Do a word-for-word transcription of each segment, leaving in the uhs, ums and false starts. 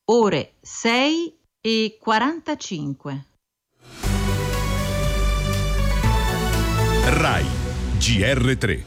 ore sei e quarantacinque. Rai G R tre.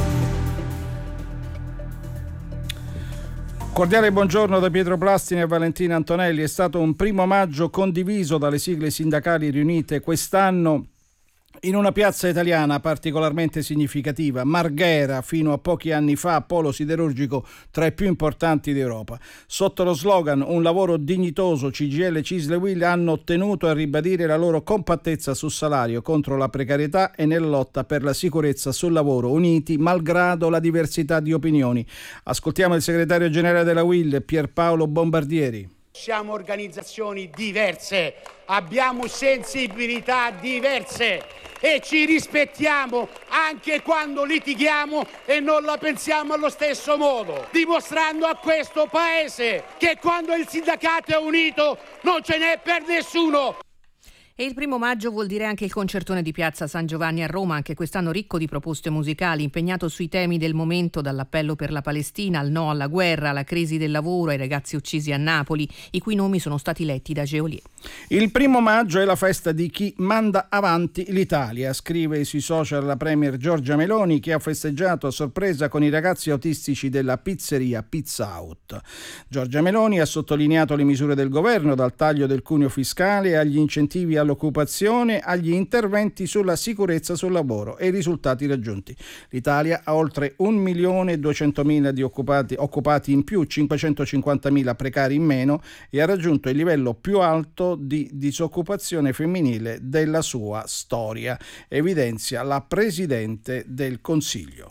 Cordiale buongiorno da Pietro Plastini e Valentina Antonelli. È stato un primo maggio condiviso dalle sigle sindacali riunite quest'anno in una piazza italiana particolarmente significativa, Marghera, fino a pochi anni fa polo siderurgico tra i più importanti d'Europa. Sotto lo slogan "Un lavoro dignitoso", C G I L, C I S L e U I L hanno ottenuto a ribadire la loro compattezza sul salario, contro la precarietà e nella lotta per la sicurezza sul lavoro, uniti malgrado la diversità di opinioni. Ascoltiamo il segretario generale della U I L, Pierpaolo Bombardieri. Siamo organizzazioni diverse, abbiamo sensibilità diverse e ci rispettiamo anche quando litighiamo e non la pensiamo allo stesso modo, dimostrando a questo Paese che quando il sindacato è unito non ce n'è per nessuno. E il primo maggio vuol dire anche il concertone di Piazza San Giovanni a Roma, anche quest'anno ricco di proposte musicali, impegnato sui temi del momento, dall'appello per la Palestina al no alla guerra, alla crisi del lavoro, ai ragazzi uccisi a Napoli, i cui nomi sono stati letti da Geolier. Il primo maggio è la festa di chi manda avanti l'Italia, scrive sui social la premier Giorgia Meloni, che ha festeggiato a sorpresa con i ragazzi autistici della pizzeria Pizza Out. Giorgia Meloni ha sottolineato le misure del governo, dal taglio del cuneo fiscale agli incentivi all'occupazione, agli interventi sulla sicurezza sul lavoro e i risultati raggiunti. L'Italia ha oltre un milione e duecentomila di occupati, occupati in più, cinquecentocinquantamila precari in meno e ha raggiunto il livello più alto di disoccupazione femminile della sua storia, evidenzia la Presidente del Consiglio.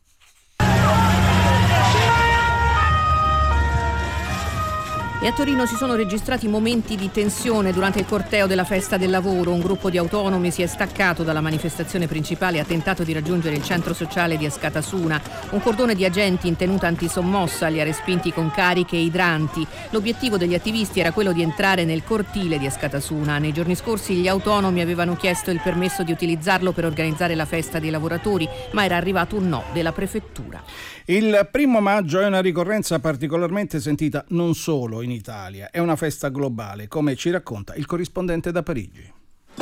E a Torino si sono registrati momenti di tensione durante il corteo della festa del lavoro. Un gruppo di autonomi si è staccato dalla manifestazione principale e ha tentato di raggiungere il centro sociale di Askatasuna. Un cordone di agenti in tenuta antisommossa li ha respinti con cariche e idranti. L'obiettivo degli attivisti era quello di entrare nel cortile di Askatasuna. Nei giorni scorsi gli autonomi avevano chiesto il permesso di utilizzarlo per organizzare la festa dei lavoratori, ma era arrivato un no della prefettura. Il primo maggio è una ricorrenza particolarmente sentita non solo in Italia, è una festa globale, come ci racconta il corrispondente da Parigi.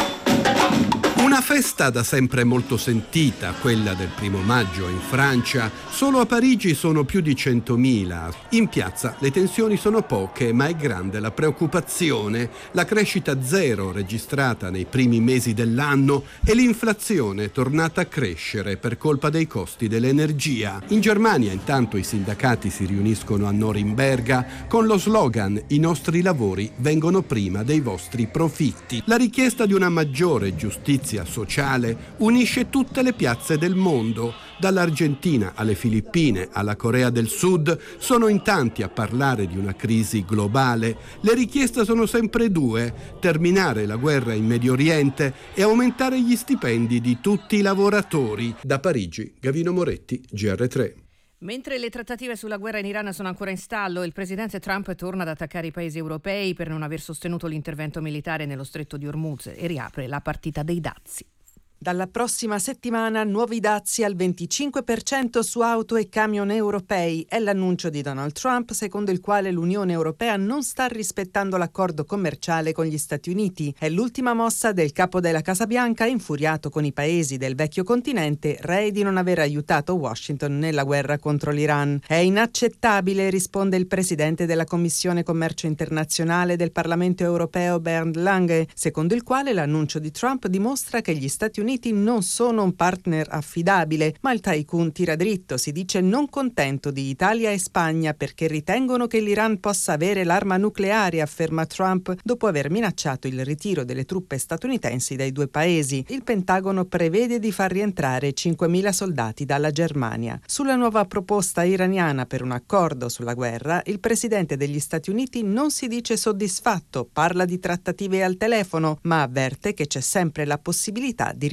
Una festa da sempre molto sentita, quella del primo maggio in Francia. Solo a Parigi sono più di centomila. In piazza le tensioni sono poche, ma è grande la preoccupazione. La crescita zero registrata nei primi mesi dell'anno e l'inflazione è tornata a crescere per colpa dei costi dell'energia. In Germania intanto i sindacati si riuniscono a Norimberga con lo slogan "I nostri lavori vengono prima dei vostri profitti". La richiesta di una maggiore giustizia sociale unisce tutte le piazze del mondo. Dall'Argentina alle Filippine alla Corea del Sud sono in tanti a parlare di una crisi globale. Le richieste sono sempre due: terminare la guerra in Medio Oriente e aumentare gli stipendi di tutti i lavoratori. Da Parigi, Gavino Moretti, G R tre. Mentre le trattative sulla guerra in Iran sono ancora in stallo, il presidente Trump torna ad attaccare i paesi europei per non aver sostenuto l'intervento militare nello stretto di Hormuz e riapre la partita dei dazi. Dalla prossima settimana nuovi dazi al venticinque per cento su auto e camion europei. È l'annuncio di Donald Trump, secondo il quale l'Unione Europea non sta rispettando l'accordo commerciale con gli Stati Uniti. È l'ultima mossa del capo della Casa Bianca, infuriato con i paesi del vecchio continente, rei di non aver aiutato Washington nella guerra contro l'Iran. È inaccettabile, risponde il presidente della Commissione Commercio Internazionale del Parlamento Europeo, Bernd Lange, secondo il quale l'annuncio di Trump dimostra che gli Stati Uniti non sono un partner affidabile, ma il tycoon tira dritto, si dice non contento di Italia e Spagna perché ritengono che l'Iran possa avere l'arma nucleare, afferma Trump, dopo aver minacciato il ritiro delle truppe statunitensi dai due paesi. Il Pentagono prevede di far rientrare cinquemila soldati dalla Germania. Sulla nuova proposta iraniana per un accordo sulla guerra, il presidente degli Stati Uniti non si dice soddisfatto, parla di trattative al telefono, ma avverte che c'è sempre la possibilità di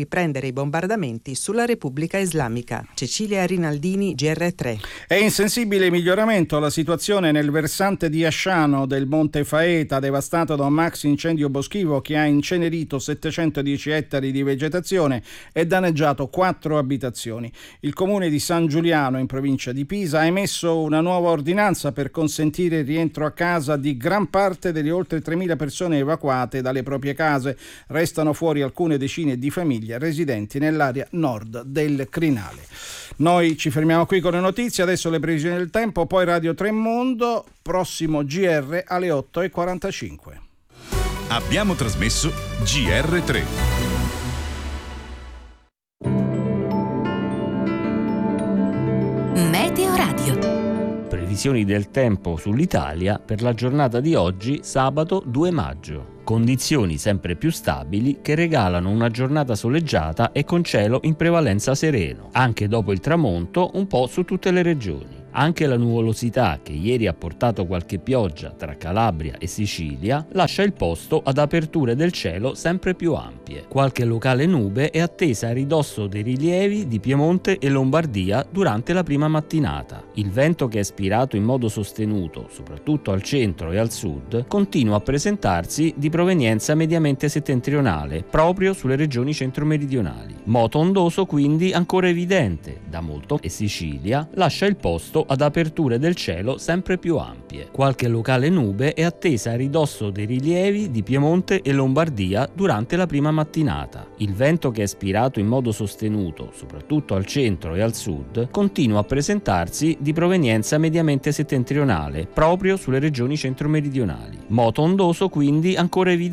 riprendere i bombardamenti sulla Repubblica Islamica. Cecilia Rinaldini, G R tre. È in sensibile miglioramento la situazione nel versante di Asciano del Monte Faeta, devastato da un maxi incendio boschivo che ha incenerito settecentodieci ettari di vegetazione e danneggiato quattro abitazioni. Il comune di San Giuliano, in provincia di Pisa, ha emesso una nuova ordinanza per consentire il rientro a casa di gran parte delle oltre tremila persone evacuate dalle proprie case. Restano fuori alcune decine di famiglie residenti nell'area nord del Crinale. Noi ci fermiamo qui con le notizie, adesso le previsioni del tempo, poi Radio tre Mondo, prossimo G R alle otto e quarantacinque. Abbiamo trasmesso G R tre. Meteo Radio. Previsioni del tempo sull'Italia per la giornata di oggi, sabato due maggio. Condizioni sempre più stabili che regalano una giornata soleggiata e con cielo in prevalenza sereno, anche dopo il tramonto un po' su tutte le regioni. Anche la nuvolosità che ieri ha portato qualche pioggia tra Calabria e Sicilia lascia il posto ad aperture del cielo sempre più ampie. Qualche locale nube è attesa a ridosso dei rilievi di Piemonte e Lombardia durante la prima mattinata. Il vento, che è spirato in modo sostenuto soprattutto al centro e al sud, continua a presentarsi di provenienza mediamente settentrionale proprio sulle regioni centro-meridionali. Moto ondoso quindi ancora evidente da molto e Sicilia lascia il posto ad aperture del cielo sempre più ampie. Qualche locale nube è attesa a ridosso dei rilievi di Piemonte e Lombardia durante la prima mattinata. Il vento, che è spirato in modo sostenuto soprattutto al centro e al sud, continua a presentarsi di provenienza mediamente settentrionale proprio sulle regioni centro-meridionali. Moto ondoso quindi ancora evidente